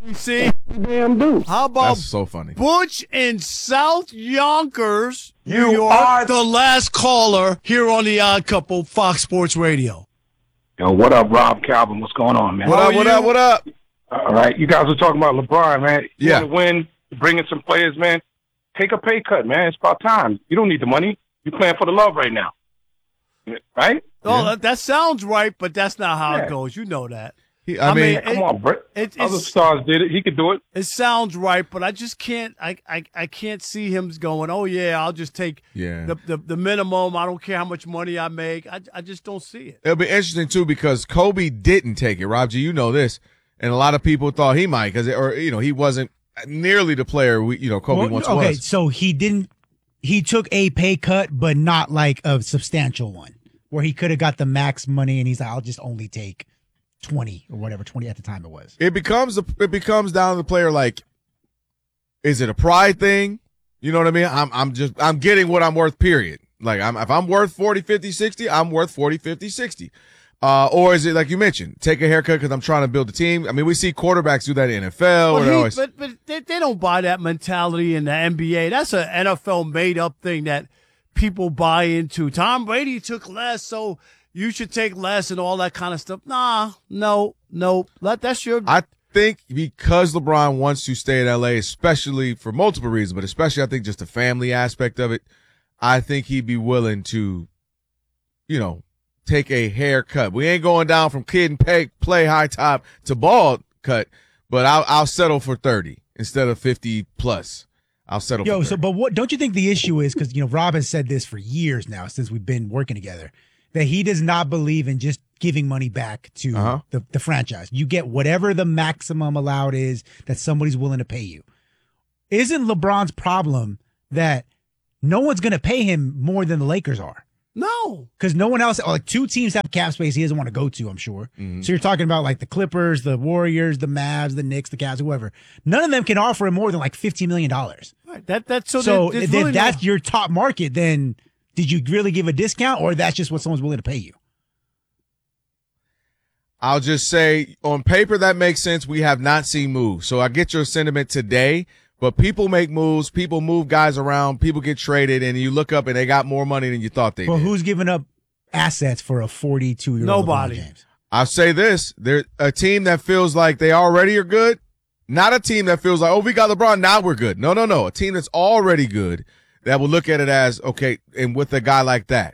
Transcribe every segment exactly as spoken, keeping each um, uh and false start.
See, damn dude. how about That's so funny. Butch in South Yonkers, New You York, are- the last caller here on the Odd Couple, Fox Sports Radio. Yo, what up, Rob Calvin? What's going on, man? What How up, are what you? up, what up? All right, you guys were talking about LeBron, man. You Yeah. want to win, bring in some players, man. Take a pay cut, man. It's about time. You don't need the money. You're playing for the love right now. Right? Oh, Yeah. that, that sounds right, but that's not how Yeah. it goes. You know that. He, I, I mean, mean, Come It- on, Brett. it- Other it's- stars did it. He could do it. It sounds right, but I just can't. I, I, I can't see him going, oh yeah, I'll just take Yeah. the, the the minimum. I don't care how much money I make. I, I just don't see it. it'll be interesting too because Kobe didn't take it. Rob G, you know this, and a lot of people thought he might because, or you know, he wasn't nearly the player we, you know, Kobe Well, once okay, was. so he didn't. He took a pay cut, but not like a substantial one, where he could have got the max money, and he's like, "I'll just only take twenty or whatever, twenty at the time it was." It becomes a, it becomes down to the player. Like, is it a pride thing? You know what I mean? I'm I'm just I'm getting what I'm worth. Period. Like, I'm if I'm worth forty, fifty, sixty, I'm worth forty, fifty, sixty. Uh, or is it like you mentioned, take a haircut because I'm trying to build a team? I mean, we see quarterbacks do that in the N F L. But, where they're he, always, but, but they, they don't buy that mentality in the N B A. That's an N F L made up thing that people buy into. Tom Brady took less, so you should take less and all that kind of stuff. Nah, no, no. Let that's your. I think because LeBron wants to stay in L A, especially for multiple reasons, but especially I think just the family aspect of it, I think he'd be willing to, you know, take a haircut. We ain't going down from kid and pay, play high top to bald cut, but I'll I'll settle for thirty instead of fifty plus. I'll settle Yo, for so thirty. but what don't you think the issue is? Because you know, Rob has said this for years now since we've been working together, that he does not believe in just giving money back to Uh-huh. the, the franchise. You get whatever the maximum allowed is that somebody's willing to pay you. Isn't LeBron's problem that no one's going to pay him more than the Lakers are? no. Because no one else, like two teams have cap space he doesn't want to go to, I'm sure. Mm-hmm. So you're talking about like the Clippers, the Warriors, the Mavs, the Knicks, the Cavs, whoever. None of them can offer him more than like fifteen million dollars. Right. That that's so. So there- there's if really that's no- your top market, then did you really give a discount, or that's just what someone's willing to pay you? I'll just say on paper that makes sense. We have not seen moves. So I get your sentiment today, but people make moves, people move guys around, people get traded, and you look up and they got more money than you thought they Well, did. who's giving up assets for a forty-two-year-old Nobody. LeBron James? I'll say this. They're a team that feels like they already are good, not a team that feels like, oh, we got LeBron, now we're good. No, no, no. A team that's already good that will look at it as, okay, and with a guy like that.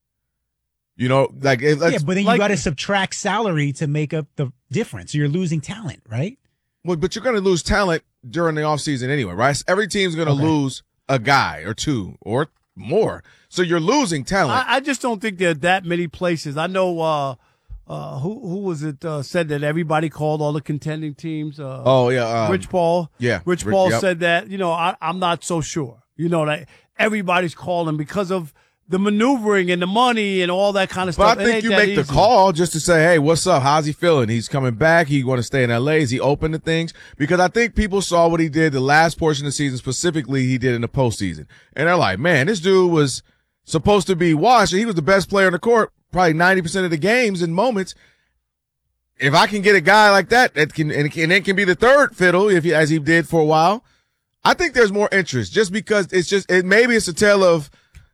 You know, like, it, let's, Yeah, but then like- you got to subtract salary to make up the difference. So you're losing talent, right? well, but you're going to lose talent during the offseason anyway, right? Every team's going to Okay. lose a guy or two or more. So you're losing talent. I, I just don't think there are that many places. I know uh, uh, who who was it uh, said that everybody called all the contending teams. Uh, oh, yeah. Um, Rich Paul. yeah, Rich Rich- Paul yep. said that. You know, I, I'm not so sure. You know that everybody's calling because of the maneuvering and the money and all that kind of But stuff. I It think ain't you that make the easy. call just to say, hey, what's up? How's he feeling? He's coming back. He want to stay in L A. Is he open to things? Because I think people saw what he did the last portion of the season, specifically he did in the postseason. And they're like, man, this dude was supposed to be washed, and he was the best player on the court probably ninety percent of the games and moments. If I can get a guy like that, that can and, and it can be the third fiddle, if he, as he did for a while, I think there's more interest just because it's just it maybe it's a tale of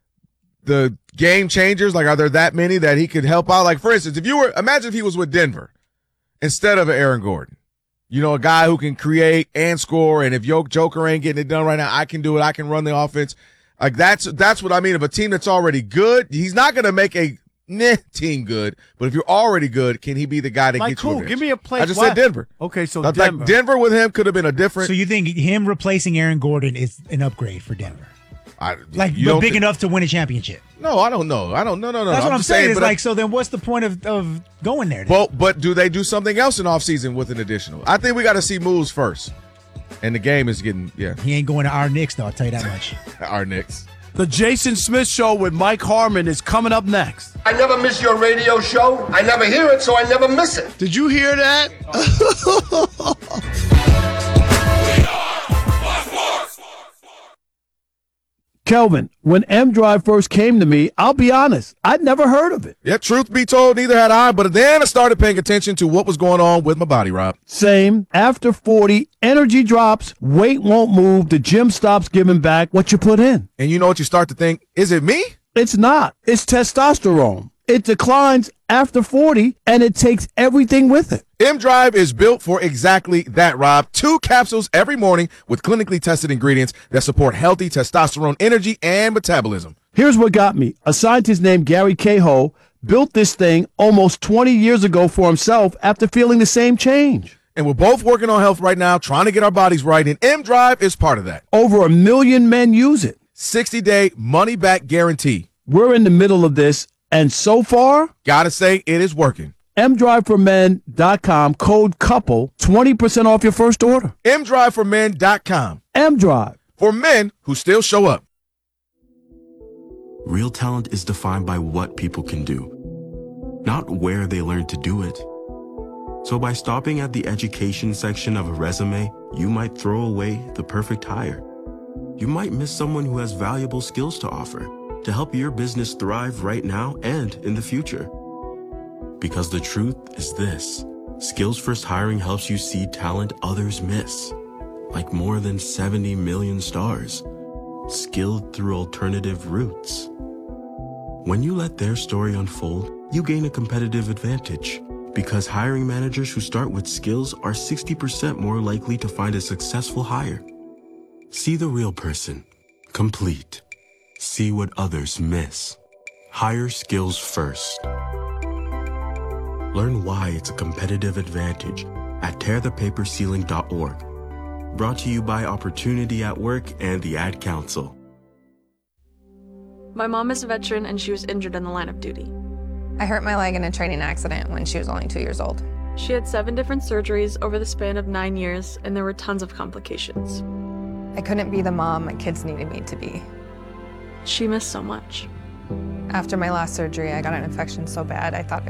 the game changers. Like, are there that many that he could help out? Like, for instance, if you were, imagine if he was with Denver instead of Aaron Gordon, you know, a guy who can create and score. And if Yoke Joker ain't getting it done right now, I can do it. I can run the offense. Like, that's, that's what I mean. Of a team that's already good, he's not going to make a nah team good. But if you're already good, can he be the guy that Like gets you who? over there? Give me a place. I just Why- said Denver. Okay, so That's Denver. Like Denver with him could have been a different. So you think him replacing Aaron Gordon is an upgrade for Denver? I, Like, you but don't big thi- enough to win a championship? No, I don't know. I don't. No, no, no. That's no. what I'm just saying. It's but I- like, so then what's the point of, of going there then? Well, but do they do something else in offseason with an additional? I think we got to see moves first. And the game is getting, yeah, He ain't going to our Knicks, though, I'll tell you that much. our Knicks. The Jason Smith Show with Mike Harmon is coming up next. I never miss your radio show. I never hear it, so I never miss it. Did you hear that? Kelvin, when M-Drive first came to me, I'll be honest, I'd never heard of it. Yeah, truth be told, neither had I, but then I started paying attention to what was going on with my body, Rob. Same. After forty, energy drops, weight won't move, the gym stops giving back what you put in. And you know what you start to think? Is it me? It's not. It's testosterone. It declines after forty, and it takes everything with it. M-Drive is built for exactly that, Rob. Two capsules every morning with clinically tested ingredients that support healthy testosterone energy and metabolism. Here's what got me. A scientist named Gary Cahill built this thing almost twenty years ago for himself after feeling the same change. And we're both working on health right now, trying to get our bodies right, and M-Drive is part of that. Over a million men use it. sixty-day money-back guarantee. We're in the middle of this, and so far, gotta say, it is working. M drive for men dot com, code COUPLE, twenty percent off your first order. M drive for men dot com. M-Drive. For men who still show up. Real talent is defined by what people can do, not where they learn to do it. So by stopping at the education section of a resume, you might throw away the perfect hire. You might miss someone who has valuable skills to offer to help your business thrive right now and in the future. Because the truth is this, Skills First Hiring helps you see talent others miss, like more than seventy million stars, skilled through alternative routes. When you let their story unfold, you gain a competitive advantage, because hiring managers who start with skills are sixty percent more likely to find a successful hire. See the real person, complete. See what others miss. Hire skills first. Learn why it's a competitive advantage at tear the paper ceiling dot org. Brought to you by Opportunity at Work and the Ad Council. My mom is a veteran and she was injured in the line of duty. I hurt my leg in a training accident when she was only two years old. She had seven different surgeries over the span of nine years, and there were tons of complications. I couldn't be the mom my kids needed me to be. She missed so much. After my last surgery, I got an infection so bad I thought